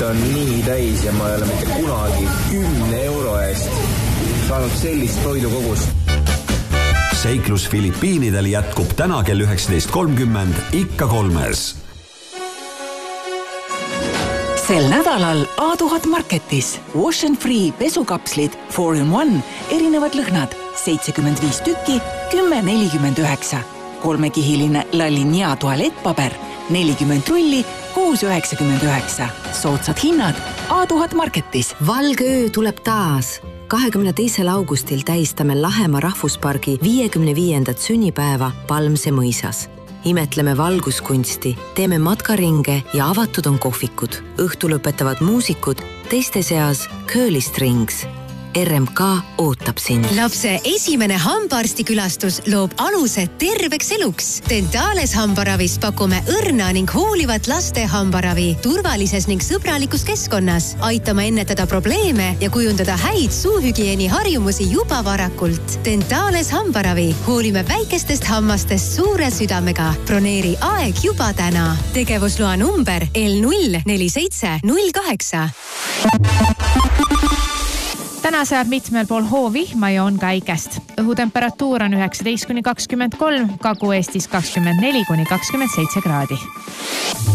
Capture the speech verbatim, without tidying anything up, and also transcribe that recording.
on nii täis ja ma ei ole mitte kunagi kümne euro eest saanud sellist toidukogust. Seiklus Filipiinidel jätkub täna kell üheksateist kolmkümmend ikka kolmes. Sel nädalal A tuhat Marketis Wash and Free pesukapslid four in one, erinevad lõhnad, seitsekümmend viis tükki, kümme nelikümmend üheksa. Kolmekihiline Lalinia tualettpaber, nelikümmend rulli, kuus üheksakümmend üheksa. Soodsad hinnad A tuhat Marketis. Valgöö tuleb taas. kahekümne teisel augustil tähistame Lahemaa rahvuspargi viiekümne viiendat sünnipäeva Palmse mõisas. Imetleme valguskunsti, teeme matkaringe ja avatud on kohvikud. Õhtu lõpetavad muusikud, teiste seas Curly Strings. R M K ootab sind. Lapse esimene hambaarstikülastus loob aluse terveks eluks. Dentales hambaravis pakume õrna ning hoolivat laste hambaravi turvalises ning sõbralikus keskkonnas. Aitame ennetada probleeme ja kujundada häid suuhügieeni harjumusi juba varakult. Dentales hambaravi. Hoolime väikestest hammastest suure südamega. Broneeri aeg juba täna. Tegevusloa number L null neli seitse null kaheksa. Täna sajab mitmel pool hoovihma ja on käigest. Õhutemperatuur on üheksateist kuni kakskümmend kolm, Kagu-Eestis kakskümmend neli kuni kakskümmend seitse kraadi.